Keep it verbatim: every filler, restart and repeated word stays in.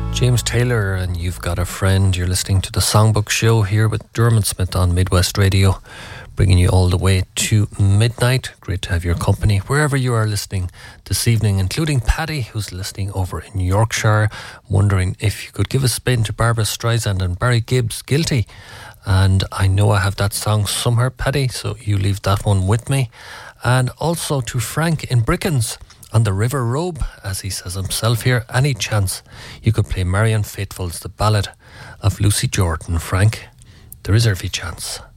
James Taylor and You've Got a Friend. You're listening to the Songbook Show here with Dermot Smith on Midwest Radio, bringing you all the way to midnight. Great to have your company wherever you are listening this evening, including Paddy, who's listening over in Yorkshire, wondering if you could give a spin to Barbara Streisand and Barry Gibb's Guilty. And I know I have that song somewhere, Paddy, so you leave that one with me. And also to Frank in Brickens on the River Robe, as he says himself here, any chance you could play Marianne Faithfull's The Ballad of Lucy Jordan, Frank? There is every chance.